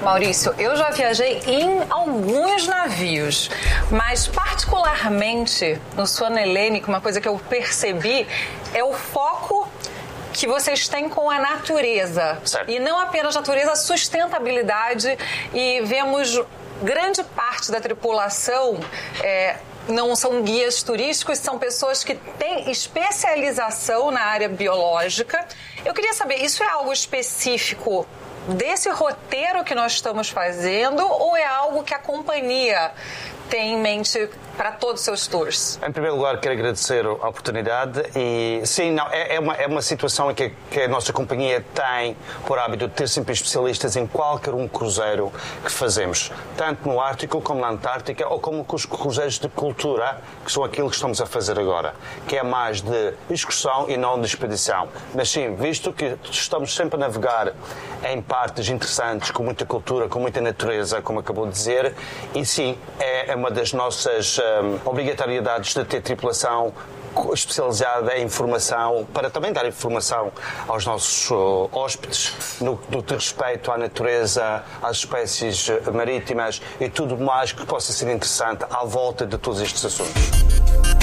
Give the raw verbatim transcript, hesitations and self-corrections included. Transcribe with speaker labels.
Speaker 1: Maurício, eu já viajei em alguns navios, mas particularmente no Swan Hellenic, uma coisa que eu percebi é o foco que vocês têm com a natureza.
Speaker 2: Certo.
Speaker 1: E não apenas natureza, a sustentabilidade. E vemos grande parte da tripulação... É, não são guias turísticos, são pessoas que têm especialização na área biológica. Eu queria saber, isso é algo específico desse roteiro que nós estamos fazendo ou é algo que a companhia tem em mente para todos os seus tours?
Speaker 2: Em primeiro lugar, quero agradecer a oportunidade e, sim, não, é, é, uma, é uma situação em que, que a nossa companhia tem por hábito de ter sempre especialistas em qualquer um cruzeiro que fazemos, tanto no Ártico como na Antártica ou como com os cruzeiros de cultura, que são aquilo que estamos a fazer agora, que é mais de excursão e não de expedição. Mas sim, visto que estamos sempre a navegar em partes interessantes, com muita cultura, com muita natureza, como acabou de dizer, e sim, é uma das nossas um, obrigatoriedades de ter tripulação especializada em informação, para também dar informação aos nossos uh, hóspedes no, no que respeito à natureza, às espécies marítimas e tudo mais que possa ser interessante à volta de todos estes assuntos.